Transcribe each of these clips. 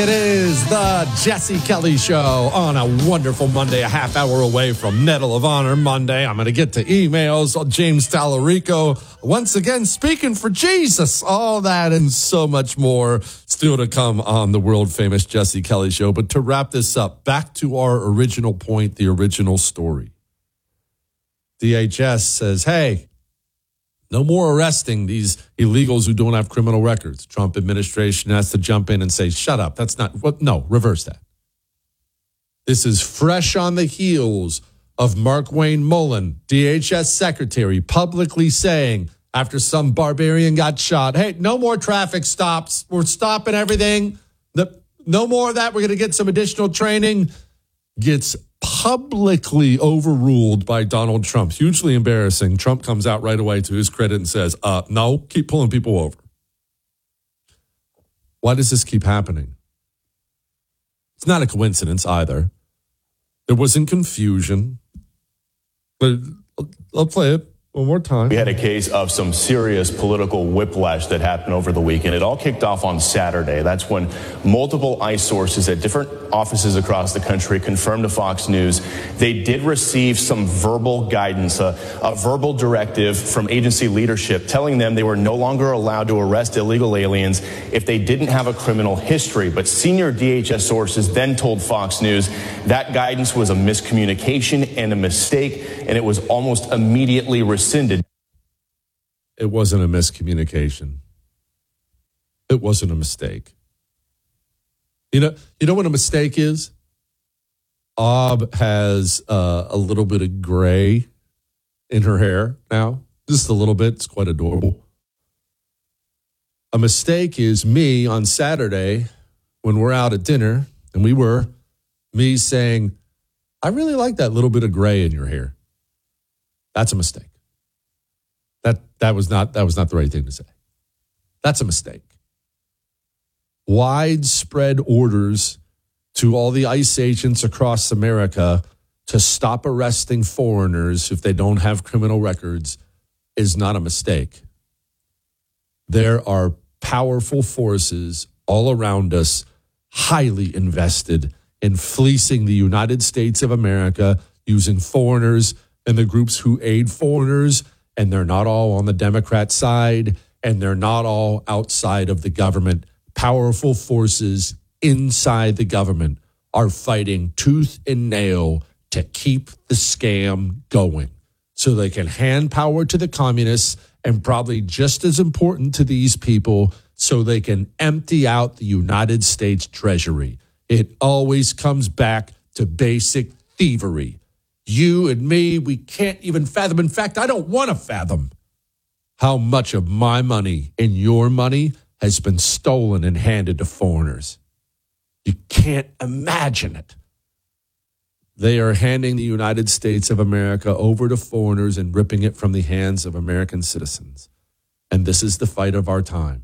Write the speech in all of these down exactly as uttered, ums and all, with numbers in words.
It is the Jesse Kelly Show on a wonderful Monday, a half hour away from Medal of Honor Monday. I'm going to get to emails. James Tallarico, once again, speaking for Jesus. All that and so much more still to come on the world-famous Jesse Kelly Show. But to wrap this up, back to our original point, the original story. D H S says, hey, no more arresting these illegals who don't have criminal records. Trump administration has to jump in and say, shut up. That's not what. No, reverse that. This is fresh on the heels of Mark Wayne Mullen, D H S secretary, publicly saying after some barbarian got shot, hey, no more traffic stops. We're stopping everything. The, no more of that. We're going to get some additional training. Gets publicly overruled by Donald Trump. Hugely embarrassing. Trump comes out right away to his credit and says, uh, no, keep pulling people over. Why does this keep happening? It's not a coincidence either. There wasn't confusion. But I'll play it one more time. We had a case of some serious political whiplash that happened over the weekend. It all kicked off on Saturday. That's when multiple ICE sources at different offices across the country confirmed to Fox News they did receive some verbal guidance, a, a verbal directive from agency leadership telling them they were no longer allowed to arrest illegal aliens if they didn't have a criminal history. But senior D H S sources then told Fox News that guidance was a miscommunication and a mistake, and it was almost immediately rescinded. It wasn't a miscommunication. It wasn't a mistake. You know, you know what a mistake is? Ob has uh, a little bit of gray in her hair now. Just a little bit. It's quite adorable. A mistake is me on Saturday when we're out at dinner, and we were, me saying, I really like that little bit of gray in your hair. That's a mistake. That that was not that was not the right thing to say. That's a mistake. Widespread orders to all the ICE agents across America to stop arresting foreigners if they don't have criminal records is not a mistake. There are powerful forces all around us, highly invested in fleecing the United States of America, using foreigners and the groups who aid foreigners. And they're not all on the Democrat side, and they're not all outside of the government. Powerful forces inside the government are fighting tooth and nail to keep the scam going so they can hand power to the communists, and probably just as important to these people, so they can empty out the United States Treasury. It always comes back to basic thievery. You and me, we can't even fathom. In fact, I don't want to fathom how much of my money and your money has been stolen and handed to foreigners. You can't imagine it. They are handing the United States of America over to foreigners and ripping it from the hands of American citizens. And this is the fight of our time.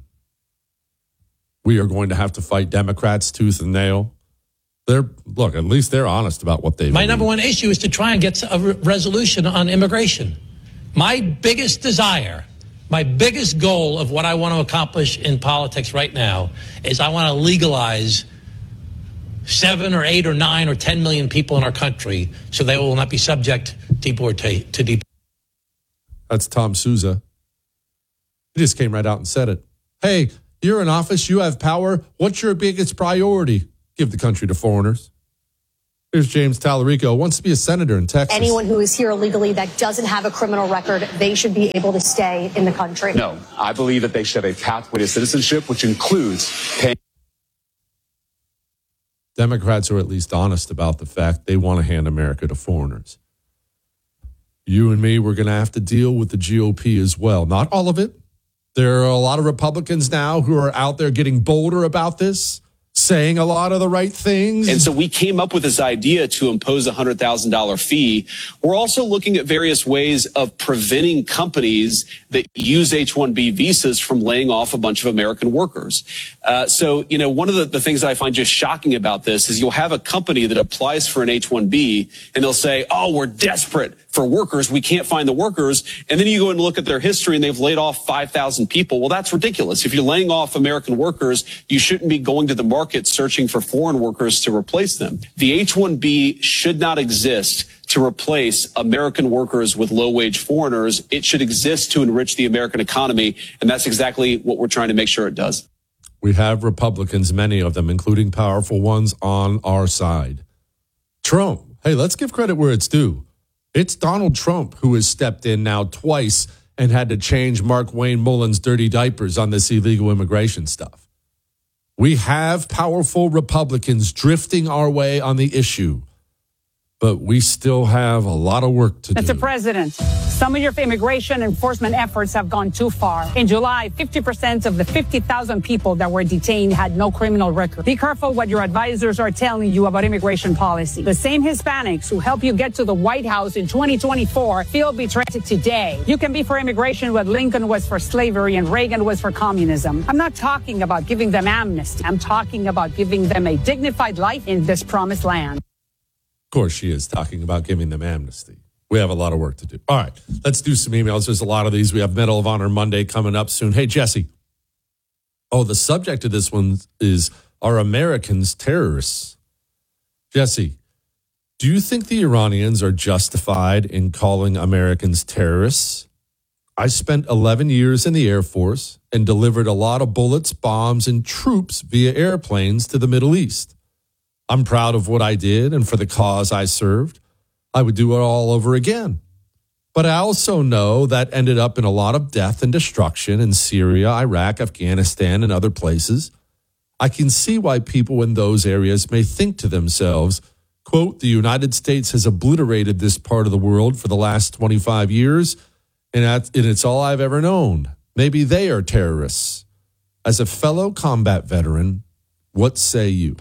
We are going to have to fight Democrats tooth and nail. They're, look, at least they're honest about what they've. My number one issue is to try and get a re- resolution on immigration. My biggest desire, my biggest goal of what I want to accomplish in politics right now is I want to legalize seven or eight or nine or ten million people in our country so they will not be subject to to deep. That's Tom Souza. He just came right out and said it. Hey, you're in office. You have power. What's your biggest priority? Give the country to foreigners. Here's James Tallarico, wants to be a senator in Texas. Anyone who is here illegally that doesn't have a criminal record, they should be able to stay in the country. No, I believe that they should have a pathway to citizenship, which includes paying. Democrats are at least honest about the fact they want to hand America to foreigners. You and me, we're going to have to deal with the G O P as well. Not all of it. There are a lot of Republicans now who are out there getting bolder about this, saying a lot of the right things. And so we came up with this idea to impose a one hundred thousand dollars fee. We're also looking at various ways of preventing companies that use H one B visas from laying off a bunch of American workers. Uh, so, you know, one of the, the things that I find just shocking about this is you'll have a company that applies for an H one B and they'll say, oh, we're desperate for workers. We can't find the workers. And then you go and look at their history and they've laid off five thousand people. Well, that's ridiculous. If you're laying off American workers, you shouldn't be going to the market searching for foreign workers to replace them. The H one B should not exist to replace American workers with low-wage foreigners. It should exist to enrich the American economy, and that's exactly what we're trying to make sure it does. We have Republicans, many of them, including powerful ones, on our side. Trump, hey, let's give credit where it's due. It's Donald Trump who has stepped in now twice and had to change Mark Wayne Mullen's dirty diapers on this illegal immigration stuff. We have powerful Republicans drifting our way on the issue, but we still have a lot of work to do. Mister President, some of your immigration enforcement efforts have gone too far. In July, fifty percent of the fifty thousand people that were detained had no criminal record. Be careful what your advisors are telling you about immigration policy. The same Hispanics who helped you get to the White House in twenty twenty-four feel betrayed today. You can be for immigration what Lincoln was for slavery and Reagan was for communism. I'm not talking about giving them amnesty. I'm talking about giving them a dignified life in this promised land. Of course, she is talking about giving them amnesty. We have a lot of work to do. All right, let's do some emails. There's a lot of these. We have Medal of Honor Monday coming up soon. Hey, Jesse. Oh, the subject of this one is, are Americans terrorists? Jesse, do you think the Iranians are justified in calling Americans terrorists? I spent eleven years in the Air Force and delivered a lot of bullets, bombs, and troops via airplanes to the Middle East. I'm proud of what I did and for the cause I served. I would do it all over again. But I also know that ended up in a lot of death and destruction in Syria, Iraq, Afghanistan, and other places. I can see why people in those areas may think to themselves, quote, the United States has obliterated this part of the world for the last twenty-five years, and it's all I've ever known. Maybe they are terrorists. As a fellow combat veteran, what say you?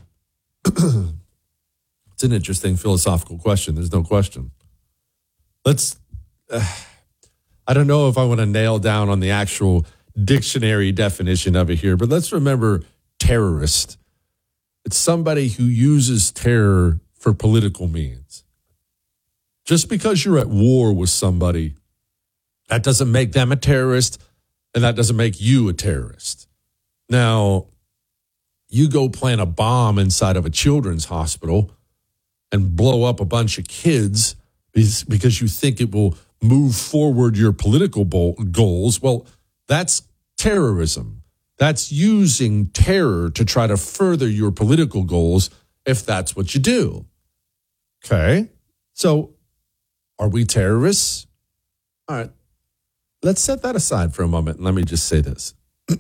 It's an interesting philosophical question. There's no question. Let's, uh, I don't know if I want to nail down on the actual dictionary definition of it here, but let's remember terrorist. It's somebody who uses terror for political means. Just because you're at war with somebody, that doesn't make them a terrorist, and that doesn't make you a terrorist. Now, you go plant a bomb inside of a children's hospital and blow up a bunch of kids because you think it will move forward your political goals. Well, that's terrorism. That's using terror to try to further your political goals if that's what you do. Okay. So are we terrorists? All right. Let's set that aside for a moment. And let me just say this.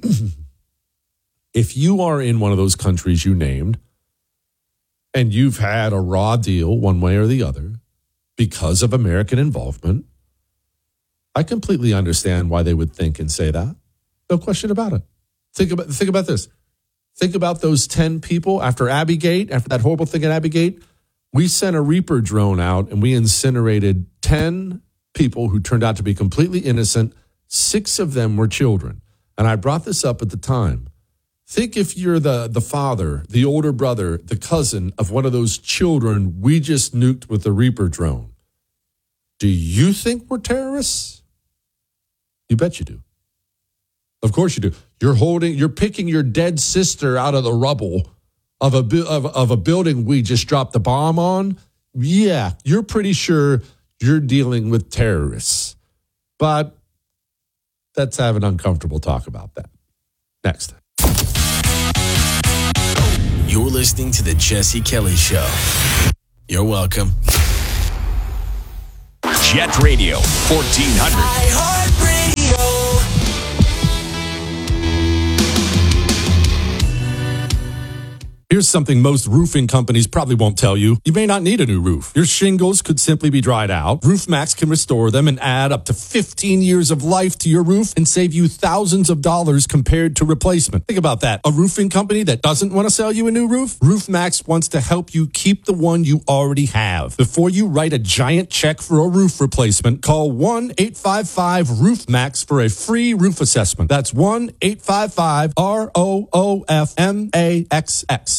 If you are in one of those countries you named and you've had a raw deal one way or the other because of American involvement, I completely understand why they would think and say that. No question about it. Think about think about this. Think about those ten people after Abbygate, after that horrible thing at Abbygate. We sent a Reaper drone out and we incinerated ten people who turned out to be completely innocent. Six of them were children. And I brought this up at the time. Think if you're the, the father, the older brother, the cousin of one of those children we just nuked with the Reaper drone. Do you think we're terrorists? You bet you do. Of course you do. You're holding, you're picking your dead sister out of the rubble of a, of, of a building we just dropped the bomb on. Yeah, you're pretty sure you're dealing with terrorists. But let's have an uncomfortable talk about that. Next. You're listening to The Jesse Kelly Show. You're welcome. Jet Radio, fourteen hundred. iHeartRadio. Here's something most roofing companies probably won't tell you. You may not need a new roof. Your shingles could simply be dried out. RoofMax can restore them and add up to fifteen years of life to your roof and save you thousands of dollars compared to replacement. Think about that. A roofing company that doesn't want to sell you a new roof? RoofMax wants to help you keep the one you already have. Before you write a giant check for a roof replacement, call one eight five five roof max for a free roof assessment. That's one eight five five R O O F M A X X.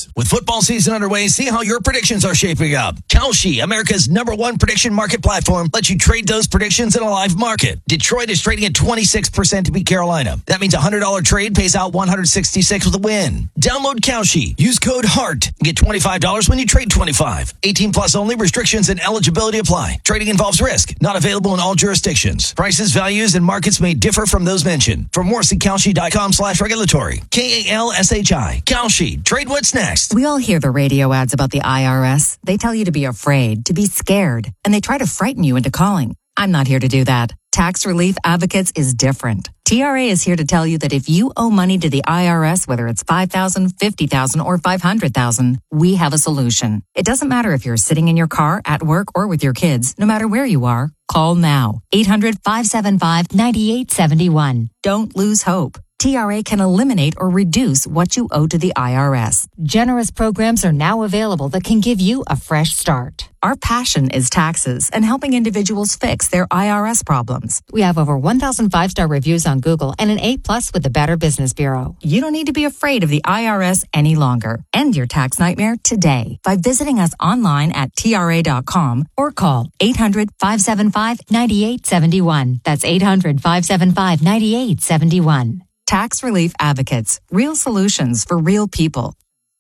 Yes. With football season underway, see how your predictions are shaping up. Kalshi, America's number one prediction market platform, lets you trade those predictions in a live market. Detroit is trading at twenty-six percent to beat Carolina. That means a one hundred dollars trade pays out one hundred sixty-six with a win. Download Kalshi. Use code HEART and get twenty-five dollars when you trade twenty-five. eighteen plus only. Restrictions and eligibility apply. Trading involves risk. Not available in all jurisdictions. Prices, values, and markets may differ from those mentioned. For more, see Kalshi.com slash regulatory. K A L S H I. Kalshi. Trade what's next. We all hear the radio ads about the I R S. They tell you to be afraid, to be scared, and they try to frighten you into calling. I'm not here to do that. Tax Relief Advocates is different. T R A is here to tell you that if you owe money to the I R S, whether it's five thousand dollars, fifty thousand dollars, or five hundred thousand dollars, we have a solution. It doesn't matter if you're sitting in your car, at work, or with your kids. No matter where you are, call now. eight hundred, five seven five, nine eight seven one. Don't lose hope. T R A can eliminate or reduce what you owe to the I R S. Generous programs are now available that can give you a fresh start. Our passion is taxes and helping individuals fix their I R S problems. We have over one thousand five-star reviews on Google and an A plus with the Better Business Bureau. You don't need to be afraid of the I R S any longer. End your tax nightmare today by visiting us online at T R A dot com or call eight hundred, five seven five, nine eight seven one. That's eight hundred, five seven five, nine eight seven one. Tax Relief Advocates. Real solutions for real people.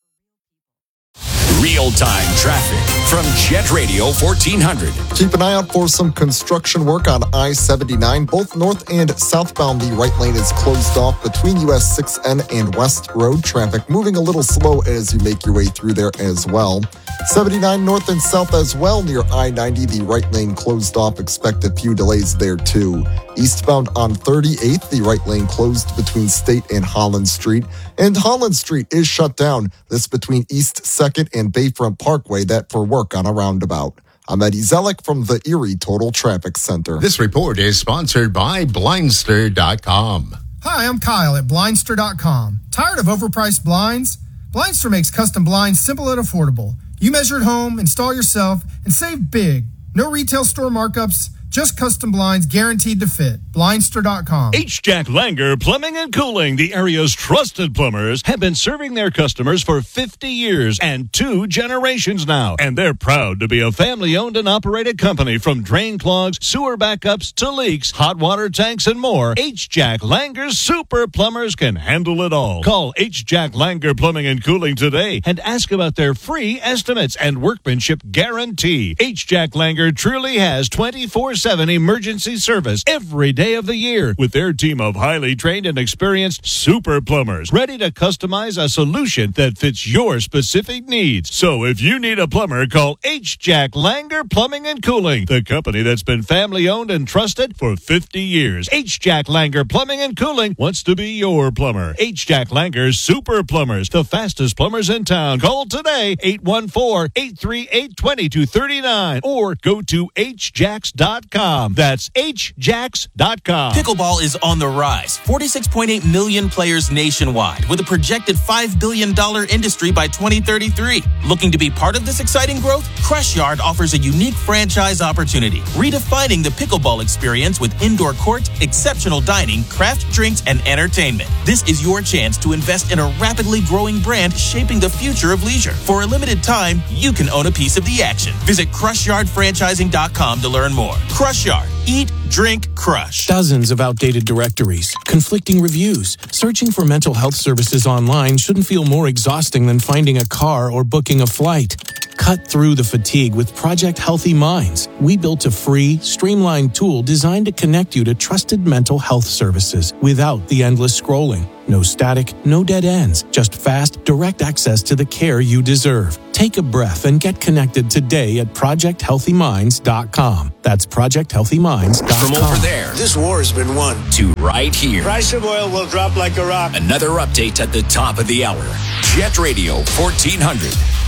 Real-time traffic from Jet Radio fourteen hundred. Keep an eye out for some construction work on I seventy-nine. Both north and southbound, the right lane is closed off between U S six N and West Road. Traffic moving a little slow as you make your way through there as well. seventy-nine north and south as well near I ninety. The right lane closed off. Expect a few delays there too. Eastbound on thirty-eighth, the right lane closed between State and Holland Street. And Holland Street is shut down. This between East second and Bayfront Parkway, that for work on a roundabout. I'm Eddie Zellick from the Erie Total Traffic Center. This report is sponsored by Blindster dot com. Hi, I'm Kyle at Blindster dot com. Tired of overpriced blinds? Blindster makes custom blinds simple and affordable. You measure at home, install yourself, and save big. No retail store markups, just custom blinds guaranteed to fit. Blindster dot com. H. Jack Langer Plumbing and Cooling, the area's trusted plumbers, have been serving their customers for fifty years and two generations now. And they're proud to be a family-owned and operated company. From drain clogs, sewer backups, to leaks, hot water tanks, and more, H. Jack Langer's super plumbers can handle it all. Call H. Jack Langer Plumbing and Cooling today and ask about their free estimates and workmanship guarantee. H. Jack Langer truly has twenty-four seven emergency service every day of the year with their team of highly trained and experienced super plumbers ready to customize a solution that fits your specific needs. So if you need a plumber, call H. Jack Langer Plumbing and Cooling, the company that's been family owned and trusted for fifty years. H. Jack Langer Plumbing and Cooling wants to be your plumber. H. Jack Langer Super Plumbers, the fastest plumbers in town. Call today, eight one four, eight three eight, two two three nine, or go to H jacks dot com. That's H jacks dot com. Pickleball is on the rise. forty-six point eight million players nationwide, with a projected five billion dollars industry by twenty thirty-three. Looking to be part of this exciting growth? Crush Yard offers a unique franchise opportunity, redefining the pickleball experience with indoor court, exceptional dining, craft drinks, and entertainment. This is your chance to invest in a rapidly growing brand shaping the future of leisure. For a limited time, you can own a piece of the action. Visit crush yard franchising dot com to learn more. Crush Yard. Eat, drink, crush. Dozens of outdated directories, conflicting reviews. Searching for mental health services online shouldn't feel more exhausting than finding a car or booking a flight. Cut through the fatigue with Project Healthy Minds. We built a free, streamlined tool designed to connect you to trusted mental health services without the endless scrolling. No static, no dead ends, just fast, direct access to the care you deserve. Take a breath and get connected today at project healthy minds dot com. That's project healthy minds dot com. From over there, this war has been won. To right here. Price of oil will drop like a rock. Another update at the top of the hour. Jet Radio fourteen hundred.